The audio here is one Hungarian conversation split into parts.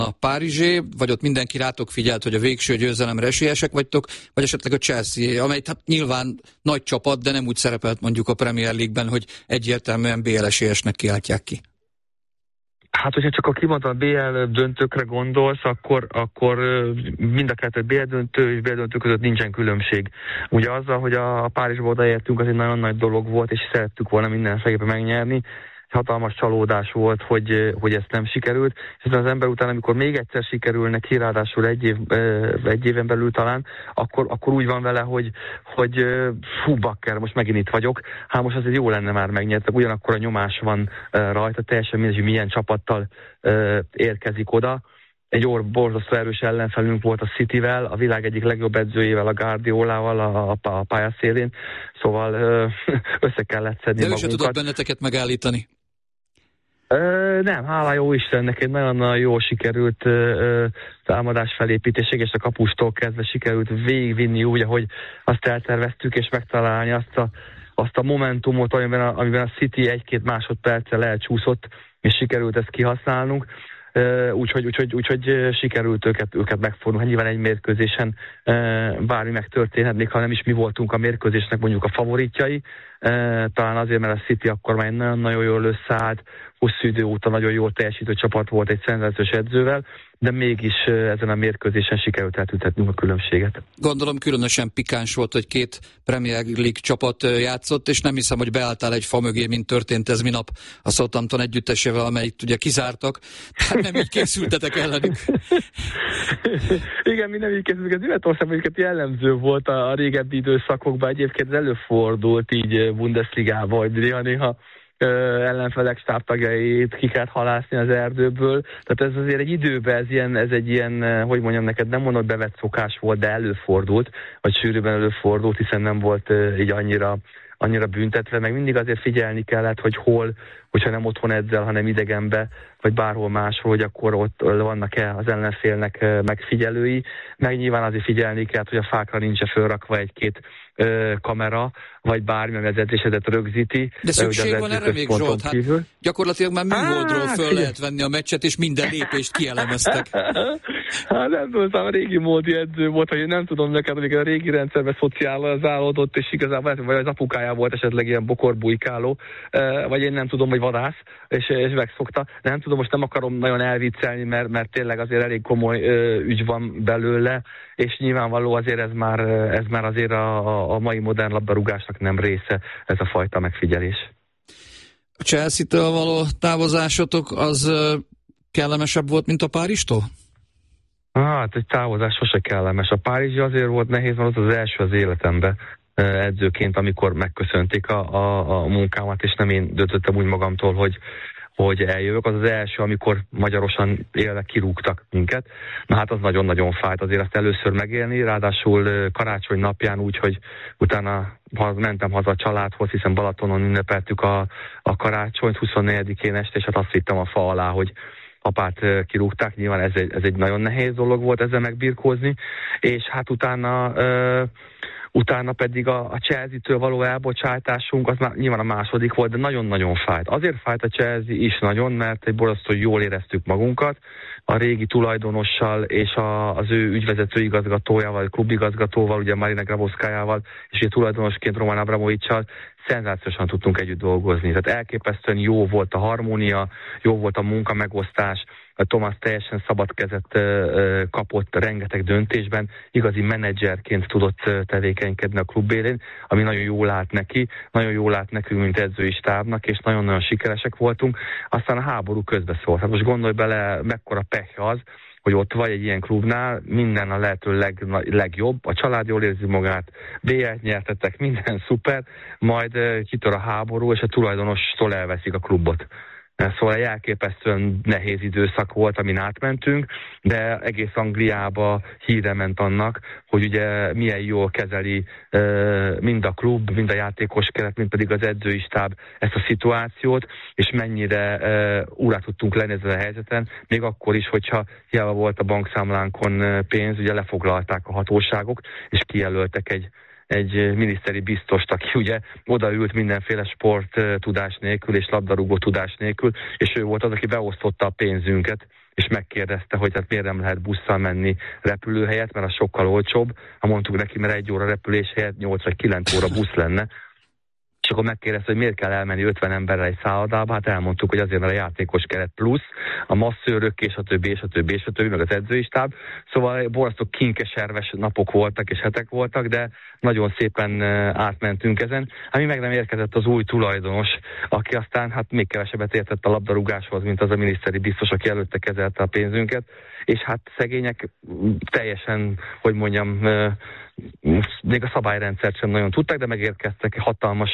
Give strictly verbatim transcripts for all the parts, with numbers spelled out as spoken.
a Párizsé, vagy ott mindenki rátok figyelt, hogy a végső győzelemre esélyesek vagytok, vagy esetleg a Chelsea, amely hát nyilván nagy csapat, de nem úgy szerepelt mondjuk a Premier League-ben, hogy egyértelműen bé el esélyesnek kiáltják ki. Hát, hogyha csak a kimondottan bé el döntőkre gondolsz, akkor, akkor mind a kettő bé el döntő és bé el döntő között nincsen különbség. Ugye azzal, hogy a Párizsba odaértünk, az egy nagyon nagy dolog volt, és szerettük volna mindenféleképpen megnyerni. Hatalmas csalódás volt, hogy, hogy ez nem sikerült, és az ember után, amikor még egyszer sikerülne ki, ráadásul egy, év, egy éven belül talán, akkor, akkor úgy van vele, hogy, hogy fú, bakker, most megint itt vagyok, hát most azért jó lenne már megnyertek, ugyanakkor a nyomás van rajta, teljesen mindegy, hogy milyen csapattal érkezik oda. Egy orr borzasztó erős ellenfelünk volt a Cityvel, a világ egyik legjobb edzőjével, a Guardiolával a, a pályaszélén, szóval össze kellett szedni magunkat. De ő se tudott benneteket megállítani? Ö, nem, hála jó Istennek, egy nagyon-nagyon jól sikerült ö, támadás felépítésig, és a kapustól kezdve sikerült végigvinni úgy, ahogy azt elterveztük, és megtalálni azt a, azt a momentumot, amiben a, amiben a City egy-két másodperccel elcsúszott, és sikerült ezt kihasználnunk. Úgyhogy úgy, úgy, úgy, úgy, sikerült őket, őket megfordulni. Nyilván egy mérkőzésen bármi megtörténhet, még ha nem is mi voltunk a mérkőzésnek mondjuk a favoritjai. Talán azért, mert a City akkor már nagyon jól összeállt, hosszú idő óta nagyon jól teljesítő csapat volt egy szenzációs edzővel, de mégis ezen a mérkőzésen sikerült eltüntetnünk a különbséget. Gondolom különösen pikáns volt, hogy két Premier League csapat játszott, és nem hiszem, hogy beálltál egy fa mögé, mint történt ez minap a Southampton együttesével, amelyik ugye kizártak. Tehát nem így készültetek ellenük. Igen, mi nem így készültünk. Ez Németországban egyébként jellemző volt a, a régebbi időszakokban. Egyébként ez előfordult így Bundesligában, hogy néha-néha ellenfelek stábtagjait ki kellett halászni az erdőből. Tehát ez azért egy időben, ez, ilyen, ez egy ilyen, hogy mondjam neked, nem mondod bevett szokás volt, de előfordult, vagy sűrűben előfordult, hiszen nem volt így annyira, annyira büntetve, meg mindig azért figyelni kellett, hogy hol, hogyha nem otthon edzel, hanem idegenbe, vagy bárhol máshol, hogy akkor ott vannak-e az ellenfélnek megfigyelői. Meg nyilván azért figyelni kell, hogy a fákra nincs fölrakva egy-két kamera, vagy bármi, ami az edzésedet rögzíti. De szükség van erre még, Zsolt? Hát gyakorlatilag már műholdról föl hát, lehet venni a meccset, és minden lépést kielemeztek. Hát nem tudom, a régi módi edző volt, hogy nem tudom neked, hogy a régi rendszerben szociálizálódott, és igazából vagy az apukája volt esetleg ilyen bokorbujkáló, vagy én nem tudom, hogy vadász, és, és megszokta. De nem tudom, most nem akarom nagyon elviccelni, mert, mert tényleg azért elég komoly ö, ügy van belőle, és nyilvánvaló azért ez már, ez már azért a, a mai modern labdarúgásnak nem része, ez a fajta megfigyelés. A Chelsea-től való távozásotok az kellemesebb volt, mint a Párizstól? Hát egy távozás sose kellemes. A Párizsi azért volt nehéz, mert az az első az életemben edzőként, amikor megköszönték a, a, a munkámat, és nem én döntöttem úgy magamtól, hogy, hogy eljövök. Az az első, amikor magyarosan élve kirúgtak minket. Na hát az nagyon-nagyon fájt azért azt először megélni, ráadásul karácsony napján úgy, hogy utána mentem haza a családhoz, hiszen Balatonon ünnepeltük a, a karácsonyt huszonnegyedikén este, és hát azt vittem a fa alá, hogy apát kirúgták, nyilván ez egy, ez egy nagyon nehéz dolog volt ezzel megbirkózni, és hát utána, uh, utána pedig a, a Chelsea-től való elbocsátásunk, az már nyilván a második volt, de nagyon-nagyon fájt. Azért fájt a Chelsea is nagyon, mert egy borzasztó jól éreztük magunkat, a régi tulajdonossal és a, az ő ügyvezető igazgatójával, klubigazgatóval, ugye Marina Grabowskajával, és ugye tulajdonosként Roman Abramovics-sal szenzációsan tudtunk együtt dolgozni. Tehát elképesztően jó volt a harmónia, jó volt a munkamegosztás, Thomas teljesen szabad kezet kapott rengeteg döntésben, igazi menedzserként tudott tevékenykedni a klub élén, ami nagyon jól állt neki, nagyon jól állt nekünk, mint edzői stábnak, és nagyon-nagyon sikeresek voltunk. Aztán a háború közbeszólt. Hát most gondolj bele, mekkora pech az, hogy ott vagy egy ilyen klubnál, minden a lehető leg, legjobb, a család jól érzi magát, bé el-t nyertetek, minden szuper, majd kitör a háború, és a tulajdonostól elveszik a klubot. Szóval egy elképesztően nehéz időszak volt, amin átmentünk, de egész Angliába híre ment annak, hogy ugye milyen jól kezeli mind a klub, mind a játékos keret, mind pedig az edzői stáb ezt a szituációt, és mennyire úrá tudtunk lenni ezen a helyzeten, még akkor is, hogyha hiába volt a bankszámlánkon pénz, ugye lefoglalták a hatóságok, és kijelöltek egy egy miniszteri biztost, aki ugye odaült mindenféle sport tudás nélkül és labdarúgó tudás nélkül, és ő volt az, aki beosztotta a pénzünket és megkérdezte, hogy hát miért nem lehet busszal menni repülőhelyet, mert az sokkal olcsóbb. Ha mondtuk neki, mert egy óra repülés helyett nyolc vagy kilenc óra busz lenne. És akkor megkérdezte, hogy miért kell elmenni ötven emberrel egy szállodába, hát elmondtuk, hogy azért, mert a játékos keret plusz, a masszőrök, és a többi, és a többi, és a többi, meg az edzői stáb. Szóval borzasztó kinkeserves napok voltak, és hetek voltak, de nagyon szépen átmentünk ezen. Hát mi meg nem érkezett az új tulajdonos, aki aztán hát még kevesebbet értett a labdarúgáshoz, mint az a miniszteri biztos, aki előtte kezelte a pénzünket, és hát szegények teljesen, hogy mondjam, még a szabályrendszert sem nagyon tudták, de megérkeztek hatalmas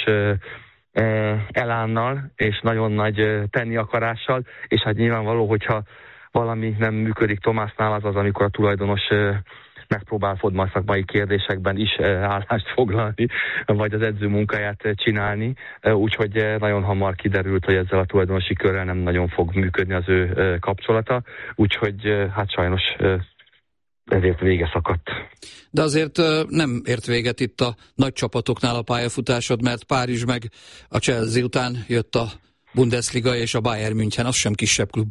elánnal, és nagyon nagy tenni akarással, és hát nyilvánvaló, hogyha valami nem működik Tomásnál, az az, amikor a tulajdonos megpróbál fodma szakmai kérdésekben is állást foglalni, vagy az edző munkáját csinálni, úgyhogy nagyon hamar kiderült, hogy ezzel a tulajdonosi körrel nem nagyon fog működni az ő kapcsolata, úgyhogy hát sajnos ezért vége szakadt. De azért nem ért véget itt a nagy csapatoknál a pályafutásod, mert Párizs meg a Chelsea után jött a Bundesliga és a Bayern München, az sem kisebb klub.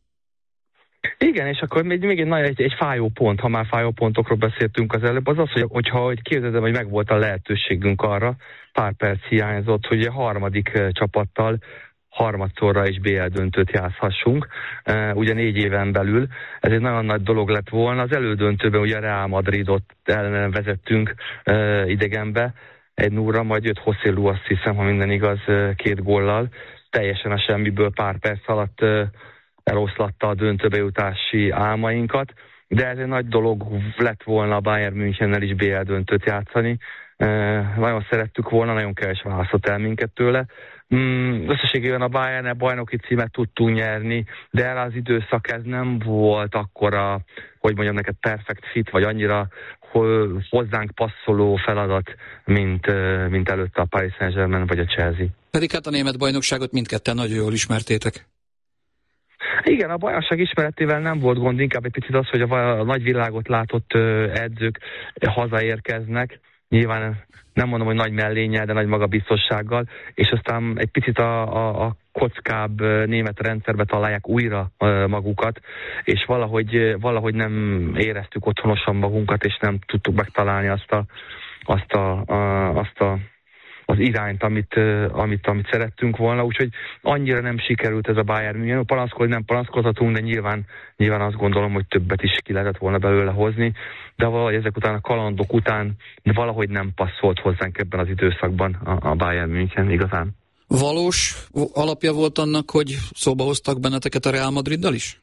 Igen, és akkor még, még egy, egy, egy fájó pont, ha már fájó pontokról beszéltünk az előbb, az az, hogy, hogyha hogy képzeld, hogy megvolt a lehetőségünk arra, pár perc hiányzott, hogy a harmadik csapattal harmadszorra is bé el döntőt játszhassunk, uh, ugye négy éven belül. Ez egy nagyon nagy dolog lett volna. Az elődöntőben ugye Real Madridot ellen vezettünk uh, idegenbe, egy nulla, majd jött José Lu, azt hiszem, ha minden igaz, uh, két góllal. Teljesen a semmiből pár perc alatt uh, eloszlatta a döntőbe jutási álmainkat, de ez egy nagy dolog lett volna a Bayern Münchennel is bé el döntőt játszani. Uh, nagyon szerettük volna, nagyon kevés választott el minket tőle. Mm, összességében a Bayern bajnoki címet tudtunk nyerni, de el az időszak ez nem volt akkora, hogy mondjam neked, perfect fit, vagy annyira hozzánk passzoló feladat, mint, mint előtte a Paris Saint-Germain vagy a Chelsea. Pedig hát a német bajnokságot mindketten nagyon jól ismertétek. Igen, a bajnokság ismeretével nem volt gond, inkább egy picit az, hogy a, a nagyvilágot látott edzők hazaérkeznek, nyilván nem mondom, hogy nagy mellénnyel, de nagy magabiztossággal, és aztán egy picit a, a, a kockább német rendszerbe találják újra magukat, és valahogy, valahogy nem éreztük otthonosan magunkat, és nem tudtuk megtalálni azt a, azt a, a, azt a az irányt, amit, amit, amit szerettünk volna, úgyhogy annyira nem sikerült ez a Bayern München. Panaszkodni nem panaszkodhatunk, de nyilván, nyilván azt gondolom, hogy többet is ki lehetett volna belőle hozni, de valahogy ezek után a kalandok után valahogy nem passzolt hozzánk ebben az időszakban a, a Bayern München igazán. Valós alapja volt annak, hogy szóba hoztak benneteket a Real Madriddal is?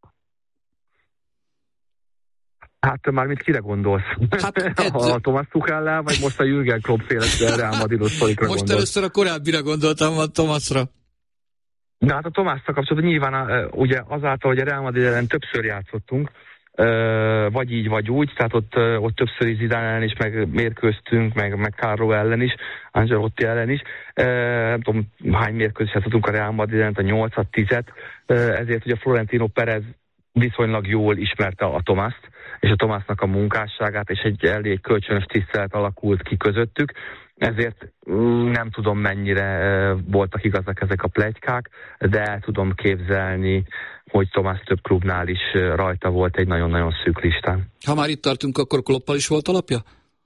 Hát már mit kire gondolsz? Hát, a Thomas Tuchellel, vagy most a Jürgen Klopp féle Real Madridos szorikra most gondolsz? Először a korábbira gondoltam, a Thomasra. De hát a Thomasszal kapcsolatban nyilván ugye azáltal, hogy a Real Madrid ellen többször játszottunk, vagy így, vagy úgy, tehát ott, ott többször is Zidane ellen is, meg mérkőztünk, meg, meg Carlo ellen is, Ancelotti ellen is. Nem tudom, hány mérkőzést játszottunk a Real Madrid ellen, a nyolcat, tízet, ezért ugye Florentino Perez viszonylag jól ismerte a Thomaszt, és a Thomasnak a munkásságát, és egy elég kölcsönös tisztelet alakult ki közöttük, ezért nem tudom, mennyire voltak igazak ezek a pletykák, de el tudom képzelni, hogy Thomas több klubnál is rajta volt egy nagyon-nagyon szűk listán. Ha már itt tartunk, akkor Kloppal is volt alapja?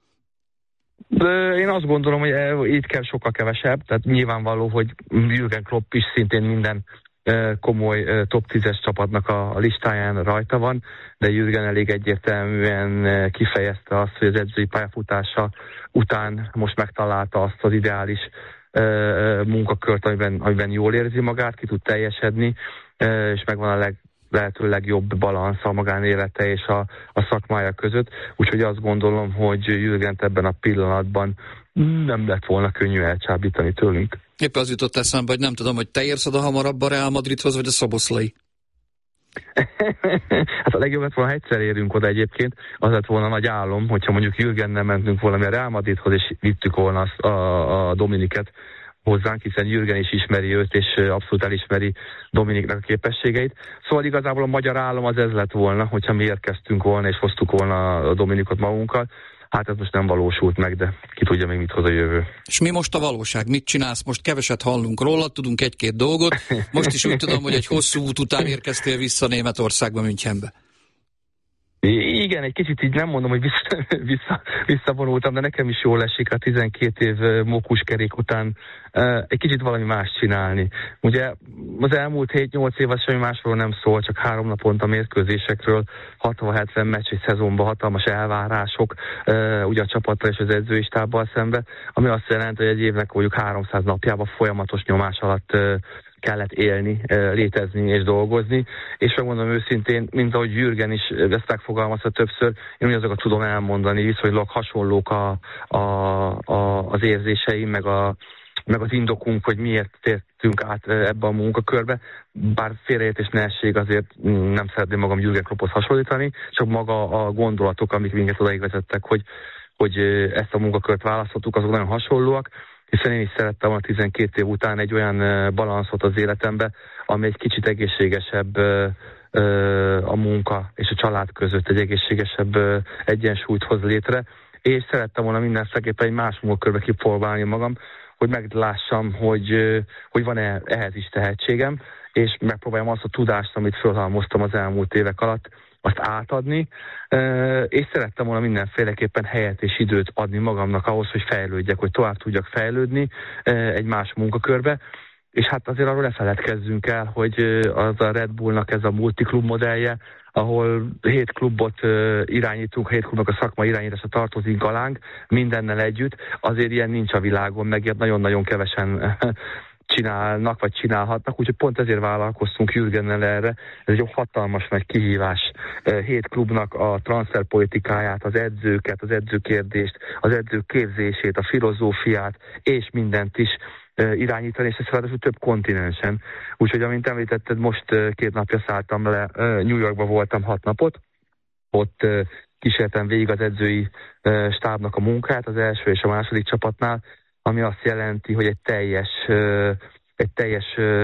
De én azt gondolom, hogy itt kell sokkal kevesebb, tehát nyilvánvaló, hogy Jürgen Klopp is szintén minden komoly top tízes csapatnak a listáján rajta van, de Jürgen elég egyértelműen kifejezte azt, hogy az edzői pályafutása után most megtalálta azt az ideális munkakört, amiben, amiben jól érzi magát, ki tud teljesedni, és megvan a leg, lehető legjobb balansz a magánélete és a, a szakmája között. Úgyhogy azt gondolom, hogy Jürgent ebben a pillanatban nem lett volna könnyű elcsábítani tőlünk. Éppen az jutott eszembe, hogy nem tudom, hogy te érsz oda hamarabb a Real Madridhoz, vagy a Szoboszlai? Hát a legjobb lett volna, egyszer érünk oda egyébként, az lett volna nagy álom, hogyha mondjuk Jürgennel mentünk volna a Real Madridhoz, és vittük volna a, a Dominiket hozzánk, hiszen Jürgen is ismeri őt, és abszolút elismeri Dominiknak a képességeit. Szóval igazából a magyar álom az ez lett volna, hogyha mi érkeztünk volna, és hoztuk volna a Dominikot magunkkal. hát ez most nem valósult meg, de ki tudja még mit hoz a jövő. És mi most a valóság? Mit csinálsz? Most keveset hallunk róla, tudunk egy-két dolgot. Most is úgy tudom, hogy egy hosszú út után érkeztél vissza Németországba, Münchenbe. Igen, egy kicsit így nem mondom, hogy vissza, vissza, visszavonultam, de nekem is jól esik a tizenkét év mókuskerék után egy kicsit valami más csinálni. Ugye az elmúlt hét-nyolc év az semmi másról nem szól, csak három naponta mérkőzésekről, hatvan-hetven meccs egy szezonban, hatalmas elvárások, ugye a csapattal és az edzői stábbal szembe, ami azt jelenti, hogy egy évnek mondjuk háromszáz napjában folyamatos nyomás alatt kellett élni, létezni és dolgozni, és megmondom őszintén, mint ahogy Jürgen is ezt megfogalmazta többször, én ugyanazokat tudom elmondani, viszonylag hasonlók a, a, a, az érzéseim, meg, a, meg az indokunk, hogy miért tértünk át ebbe a munkakörbe, bár félreértés ne essék, azért nem szeretném magam Jürgen Klopphoz hasonlítani, csak maga a gondolatok, amik minket odaig vezettek, hogy, hogy ezt a munkakört választottuk, azok nagyon hasonlóak, hiszen én is szerettem volna tizenkét év után egy olyan balanszot az életembe, ami egy kicsit egészségesebb a munka és a család között, egy egészségesebb egyensúlyt hoz létre, és szerettem volna mindenféleképpen egy más munkakörbe kipróbálni magam, hogy meglássam, hogy, hogy van-e ehhez is tehetségem, és megpróbáljam azt a tudást, amit fölhalmoztam az elmúlt évek alatt, azt átadni, és szerettem volna mindenféleképpen helyet és időt adni magamnak ahhoz, hogy fejlődjek, hogy tovább tudjak fejlődni egy más munkakörbe, és hát azért arról ne feledkezzünk el, hogy az a Red Bullnak ez a multiklub modellje, ahol hét klubot irányítunk, hét klubnak a szakmai irányítása tartozik alánk, mindennel együtt, azért ilyen nincs a világon, meg ilyet nagyon-nagyon kevesen csinálnak, vagy csinálhatnak, úgyhogy pont ezért vállalkoztunk Jürgennel erre. Ez egy hatalmas nagy kihívás. Hét klubnak a transferpolitikáját, az edzőket, az edzőkérdést, az edzők képzését, a filozófiát, és mindent is irányítani, és ez ráadásul több kontinensen. Úgyhogy, amint említetted, most két napja szálltam le, New Yorkba voltam hat napot, ott kísértem végig az edzői stábnak a munkát, az első és a második csapatnál, ami azt jelenti, hogy egy teljes, egy teljes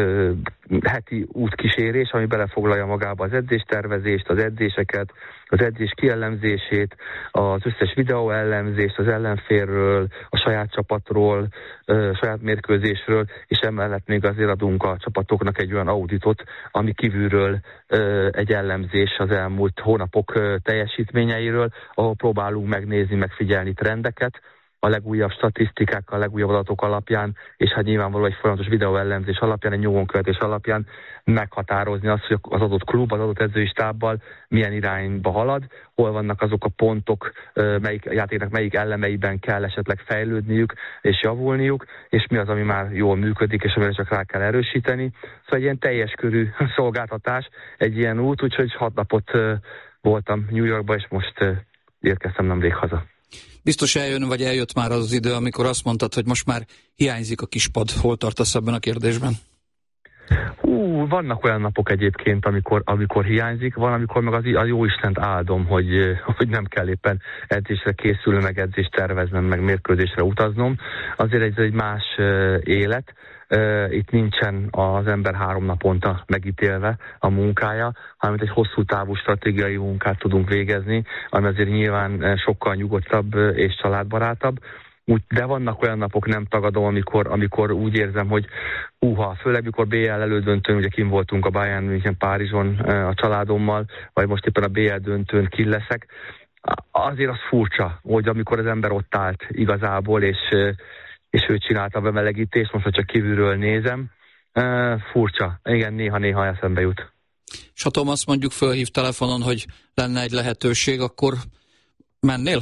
heti útkísérés, ami belefoglalja magába az edzéstervezést, az edzéseket, az edzés kiellemzését, az összes videó ellenzést az ellenfélről, a saját csapatról, a saját mérkőzésről, és emellett még azért adunk a csapatoknak egy olyan auditot, ami kívülről egy ellenzés az elmúlt hónapok teljesítményeiről, ahol próbálunk megnézni, megfigyelni trendeket, a legújabb statisztikák, a legújabb adatok alapján, és hát nyilvánvalóan egy folyamatos videóellenzés alapján, egy nyomonkövetés alapján meghatározni azt, hogy az adott klub, az adott edzői stábbal milyen irányba halad, hol vannak azok a pontok, melyik játéknak melyik elemeiben kell esetleg fejlődniük és javulniuk, és mi az, ami már jól működik, és amire csak rá kell erősíteni. Szóval egy ilyen teljes körű szolgáltatás, egy ilyen út, úgyhogy hat napot voltam New Yorkba, és most érkeztem nemrég haza. Biztos eljön, vagy eljött már az az idő, amikor azt mondtad, hogy most már hiányzik a kispad. Hol tartasz ebben a kérdésben? Hú, vannak olyan napok egyébként, amikor, amikor hiányzik, van, amikor meg az, az jó Istent áldom, hogy, hogy nem kell éppen edzésre készülni, meg edzést terveznem, meg mérkőzésre utaznom. Azért ez egy más élet. Itt nincsen az ember három naponta megítélve a munkája, hanem egy hosszú távú stratégiai munkát tudunk végezni, ami azért nyilván sokkal nyugodtabb és családbarátabb. Úgy, de vannak olyan napok, nem tagadom, amikor, amikor úgy érzem, hogy húha, főleg mikor bé el elődöntőn, ugye kint voltunk a Bayern München Párizson a családommal, vagy most éppen a bé el döntőn kint leszek, azért az furcsa, hogy amikor az ember ott állt igazából, és és ő csinálta a bemelegítést, most, hogy csak kívülről nézem. Uh, furcsa. Igen, néha-néha eszembe jut. És ha Thomas mondjuk fölhív telefonon, hogy lenne egy lehetőség, akkor mennél?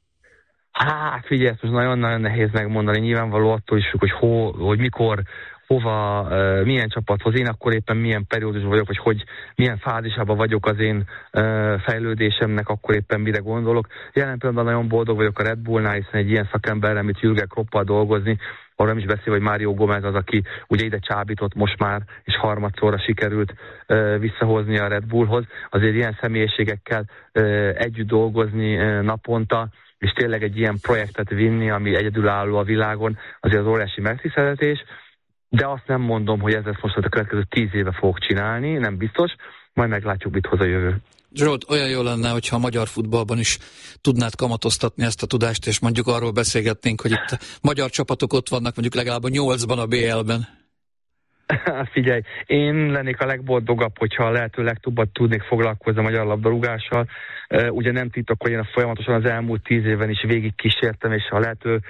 Hát figyelj, ezt most nagyon-nagyon nehéz megmondani. Nyilvánvaló attól is függ, hogy, ho, hogy mikor, hova, uh, milyen csapathoz, én akkor éppen milyen periódusban vagyok, vagy hogy milyen fázisában vagyok az én uh, fejlődésemnek, akkor éppen mire gondolok. Jelen pillanatban nagyon boldog vagyok a Red Bullnál, hiszen egy ilyen szakemberrel, mint Jürgen Kloppal dolgozni, arra nem is beszél, hogy Mário Gomez az, aki ugye ide csábított most már, és harmadszorra sikerült uh, visszahozni a Red Bullhoz. Azért ilyen személyiségekkel uh, együtt dolgozni uh, naponta, és tényleg egy ilyen projektet vinni, ami egyedülálló a világon, azért az óriási megtiszteltetés. De azt nem mondom, hogy ez lesz most a következő tíz éve fogok csinálni, nem biztos, majd meglátjuk, mit hoz a jövő. Zsolt, olyan jó lenne, hogyha a magyar futballban is tudnád kamatoztatni ezt a tudást, és mondjuk arról beszélgetnénk, hogy itt magyar csapatok ott vannak, mondjuk legalább a nyolcban a bé el-ben. Figyelj, én lennék a legboldogabb, hogyha a lehető legtöbbet tudnék foglalkozni a magyar labdarúgással. Ugye nem titok, hogy én folyamatosan az elmúlt tíz évben is végig kísértem, és a lehető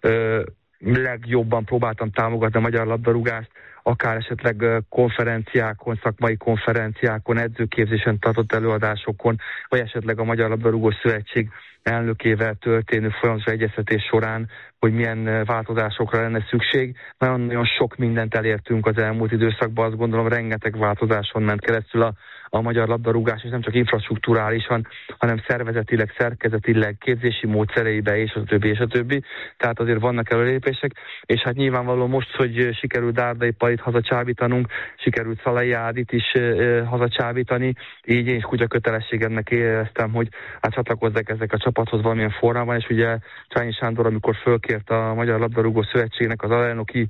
legjobban próbáltam támogatni a magyar labdarúgást, akár esetleg konferenciákon, szakmai konferenciákon, edzőképzésen tartott előadásokon, vagy esetleg a Magyar Labdarúgó Szövetség elnökével történő folyamatos egyeztetés során, hogy milyen változásokra lenne szükség. Nagyon-nagyon sok mindent elértünk az elmúlt időszakban, azt gondolom rengeteg változáson ment keresztül a, a magyar labdarúgás, és nem csak infrastrukturálisan, hanem szervezetileg, szerkezetileg, képzési módszereibe, és a többi, és a többi. Tehát azért vannak előlépések, és hát nyilvánvalóan most, hogy sikerült Dárdai Palit hazacsábítanunk, sikerült Szalai Ádit is e, hazacsábítani, így én is kutya kötelességemnek éreztem, hogy hát csatlakozzak ezek a csapathoz valamilyen formában, és ugye Csányi Sándor, amikor fölkért a Magyar Labdarúgó Szövetségnek az alelnöki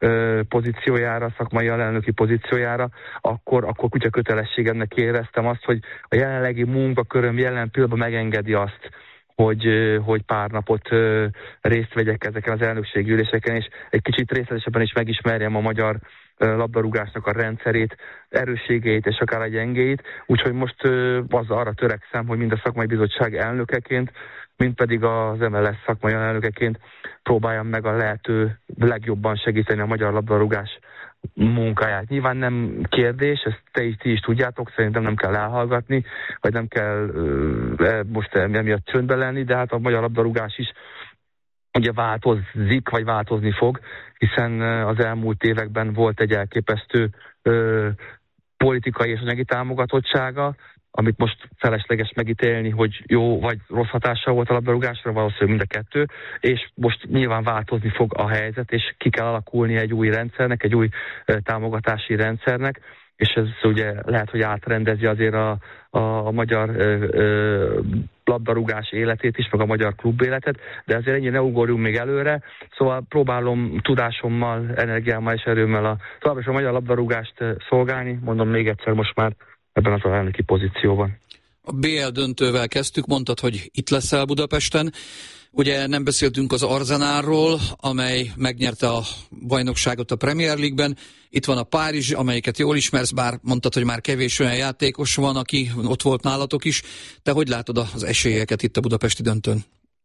pozíciójára, szakmai alelnöki pozíciójára, akkor, akkor kutya kötelességemnek éreztem azt, hogy a jelenlegi munkaköröm jelen pillanatban megengedi azt, hogy, hogy pár napot részt vegyek ezeken az elnökségi üléseken, és egy kicsit részletesebben is megismerjem a magyar labdarúgásnak a rendszerét, erősségeit és akár a gyengéit, úgyhogy most az arra törekszem, hogy mind a szakmai bizottság elnökeként, mint pedig az em el es szakmai elnökeként próbáljam meg a lehető legjobban segíteni a magyar labdarúgás munkáját. Nyilván nem kérdés, ezt te is, ti is tudjátok, szerintem nem kell elhallgatni, vagy nem kell uh, most emiatt csöndben lenni, de hát a magyar labdarúgás is ugye változik, vagy változni fog, hiszen az elmúlt években volt egy elképesztő uh, politikai és anyagi támogatottsága, amit most felesleges megítélni, hogy jó vagy rossz hatással volt a labdarúgásra, valószínűleg mind a kettő, és most nyilván változni fog a helyzet, és ki kell alakulni egy új rendszernek, egy új uh, támogatási rendszernek, és ez ugye lehet, hogy átrendezi azért a, a, a magyar uh, uh, labdarúgás életét is, meg a magyar klub életet, de azért ennyi ne ugorjunk még előre, szóval próbálom tudásommal, energiámmal és erőmmel a, továbbra is a magyar labdarúgást szolgálni, mondom még egyszer most már ebben az elnöki pozícióban. A bé el döntővel kezdtük, mondtad, hogy itt leszel Budapesten. Ugye nem beszéltünk az Arzenálról, amely megnyerte a bajnokságot a Premier League-ben. Itt van a Párizs, amelyiket jól ismersz, bár mondtad, hogy már kevés olyan játékos van, aki ott volt nálatok is. Te hogy látod az esélyeket itt a budapesti döntőn?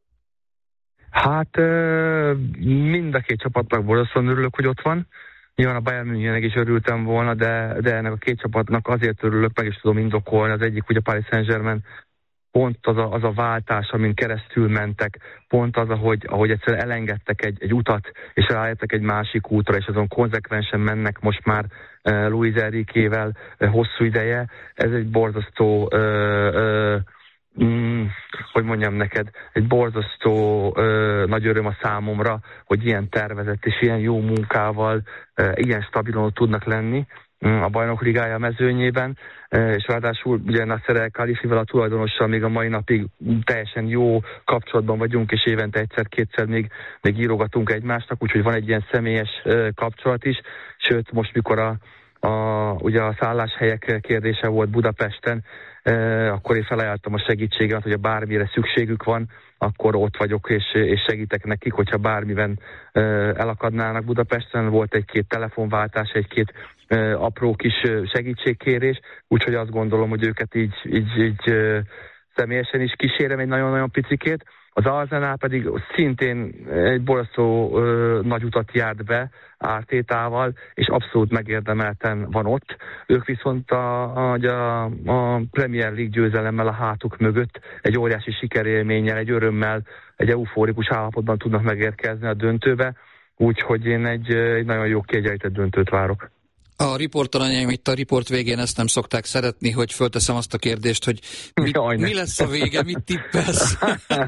Hát mind a két csapatnak borzasztóan örülök, hogy ott van. Nyilván a Bayern Münchennek is örültem volna, de, de ennek a két csapatnak azért örülök, meg is tudom indokolni. Az egyik ugye Paris Saint-Germain, pont az a, az a váltás, amin keresztül mentek, pont az, ahogy, ahogy egyszerűen elengedtek egy, egy utat, és rájöttek egy másik útra, és azon konzekvensen mennek most már uh, Luis Enriquével uh, hosszú ideje. Ez egy borzasztó... Uh, uh, Mm, hogy mondjam neked, egy borzasztó ö, nagy öröm a számomra, hogy ilyen tervezett és ilyen jó munkával ö, ilyen stabilon tudnak lenni a Bajnok Ligája mezőnyében, ö, és ráadásul ugye Nasser El Khalifivel, a tulajdonossal még a mai napig teljesen jó kapcsolatban vagyunk, és évente egyszer-kétszer még, még írogatunk egymásnak, úgyhogy van egy ilyen személyes ö, kapcsolat is, sőt most mikor a A, ugye a szálláshelyek kérdése volt Budapesten, e, akkor én felajánlottam a segítséget, hogy ha bármire szükségük van, akkor ott vagyok, és, és segítek nekik, hogyha bármiben e, elakadnának Budapesten. Volt egy-két telefonváltás, egy-két e, apró kis segítségkérés, úgyhogy azt gondolom, hogy őket így, így, így e, személyesen is kísérem egy nagyon-nagyon picikét. Az Arzenál pedig szintén egy borzasztó ö, nagy utat járt be Ártétával, és abszolút megérdemelten van ott. Ők viszont a, a, a Premier League győzelemmel a hátuk mögött egy óriási sikerélménnyel, egy örömmel, egy eufórikus állapotban tudnak megérkezni a döntőbe, úgyhogy én egy, egy nagyon jó kiegyenlített döntőt várok. A riportalanyaim itt a riport végén ezt nem szokták szeretni, hogy fölteszem azt a kérdést, hogy mit, Jaj, mi lesz a vége, mit tippelsz?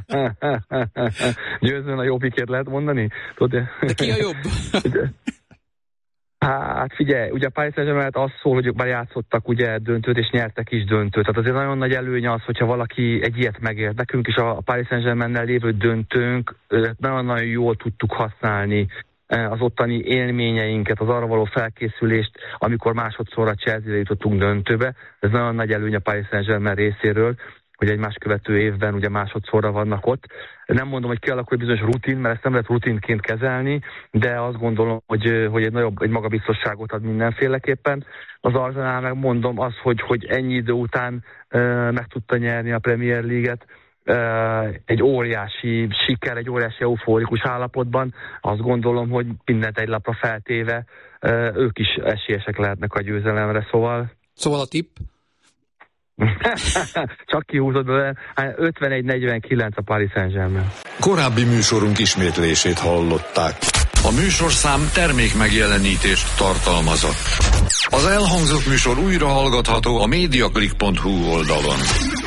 Győzően a jobbikért lehet mondani? Tudod, de ki a jobb? Hát figyelj, ugye a Paris Saint-Germain az szól, hogy már játszottak ugye döntőt, és nyertek is döntőt. Tehát azért nagyon nagy előnye az, hogyha valaki egy ilyet megért. Nekünk is a Paris Saint-Germainnel lévő döntőnk nagyon-nagyon jól tudtuk használni az ottani élményeinket, az arra való felkészülést, amikor másodszor a Chelsea-re jutottunk döntőbe. Ez nagyon nagy előny a Paris Saint-Germain részéről, hogy egymás követő évben ugye másodszorra vannak ott. Nem mondom, hogy kialakul egy bizonyos rutin, mert ezt nem lehet rutinként kezelni, de azt gondolom, hogy, hogy egy nagyobb, egy magabiztosságot ad mindenféleképpen. Az Arsenal meg mondom az, hogy, hogy ennyi idő után uh, meg tudta nyerni a Premier League-et, uh, egy óriási siker, egy óriási eufórikus állapotban. Azt gondolom, hogy mindent egy lapra feltéve uh, ők is esélyesek lehetnek a győzelemre, szóval... Szóval a tipp? Csak kihúzod belőle, ötvenegy negyvenkilenc a Paris Saint-Germain. Korábbi műsorunk ismétlését hallották. A műsorszám termék megjelenítést tartalmazott. Az elhangzott műsor újra hallgatható a mediaclick pont hu oldalon.